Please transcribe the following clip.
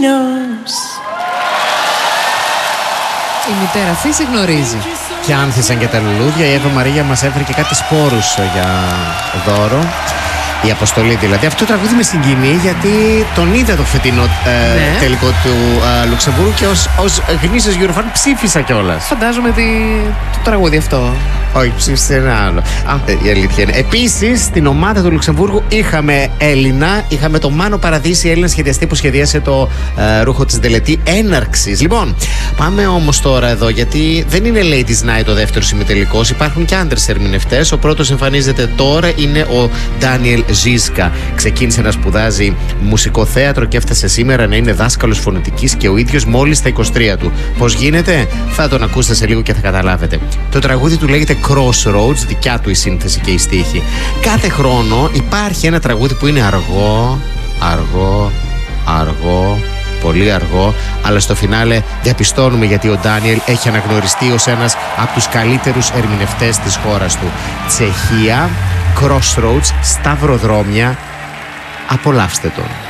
knows. Η μητέρα Φύση γνωρίζει. Και άνθησαν και τα λουλούδια. Η Εύα Μαρία μας έφερε και κάτι σπόρους για δώρο. Η αποστολή δηλαδή. Αυτό το τραγούδι με συγκινεί γιατί τον είδα το φετινό τελικό του Λουξεμβούργου και ως γνήσιος Eurofan ψήφισα κιόλας. Φαντάζομαι το τραγούδι αυτό. Όχι, ψήφισε ένα άλλο. Η αλήθεια είναι. Επίσης, στην ομάδα του Λουξεμβούργου είχαμε Έλληνα. Είχαμε το Μάνο Παραδείσι, Έλληνα σχεδιαστή που σχεδίασε το ρούχο της τελετή έναρξης. Λοιπόν, πάμε όμως τώρα εδώ, γιατί δεν είναι Ladies Night ο δεύτερος ημιτελικός. Υπάρχουν και άντρες ερμηνευτές. Ο πρώτος εμφανίζεται τώρα, είναι ο Ντάνιελ Ζίσκα. Ξεκίνησε να σπουδάζει μουσικό θέατρο και έφτασε σήμερα να είναι δάσκαλος φωνητικής και ο ίδιος μόλις στα 23 του. Πώς γίνεται? Θα τον ακούσετε σε λίγο και θα καταλάβετε. Το τραγούδι του λέγεται Crossroads, δικιά του η σύνθεση και η στίχη. Κάθε χρόνο υπάρχει ένα τραγούδι που είναι αργό, πολύ αργό, αλλά στο φινάλε διαπιστώνουμε γιατί ο Ντάνιελ έχει αναγνωριστεί ως ένας από τους καλύτερους ερμηνευτές της χώρας του. Τσεχία, Crossroads, σταυροδρόμια, απολαύστε τον.